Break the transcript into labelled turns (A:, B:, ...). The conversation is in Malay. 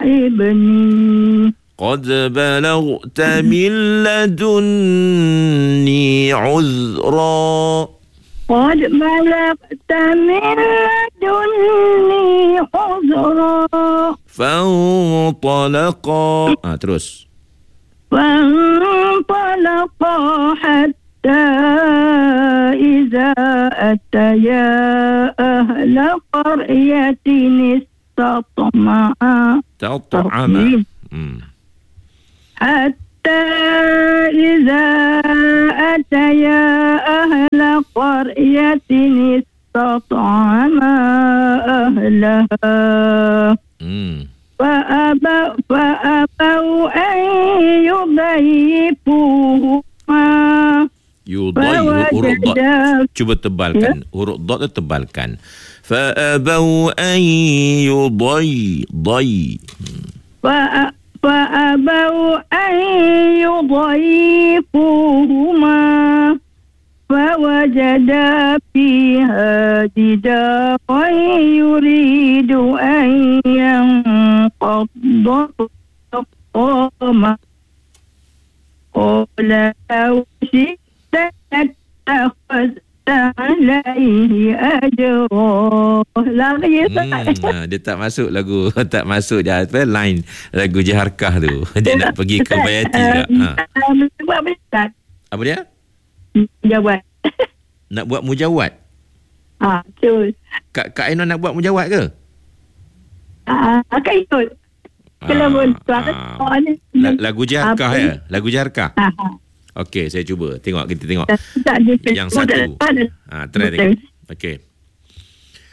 A: ابني
B: قد بلغت من لدني عذرا
A: قد بلغت من لدني عذرا
B: فانطلقا terus
A: فانطلقا حتى إذا أتيا أهل قرية استطعما حتى إذا أتيا أهل قرية استطعما أهلها فأبوا أن يضيفوهما
B: huruf dot cuba tebalkan huruf dot tu tebalkan فأبوا أن
A: فأبوا أن يضيفوهما فوجدا فيها جدارا يريد أن ينقض فقام قال لو شئت اتخذت عليه أجرا.
B: Dia tak masuk lagu, tak masuk dia apa line lagu Jaharkah tu. Dia nak pergi ke Bayati tak? Apa dia?
A: Mujawad.
B: Nak buat mujawad?
A: Betul.
B: Kak Ainun nak buat mujawad ke?
A: Kak ikut.
B: Lagu Jaharkah ya? Lagu Jaharkah? Okey, saya cuba. Kita tengok. Yang satu. Try tengok. Okey.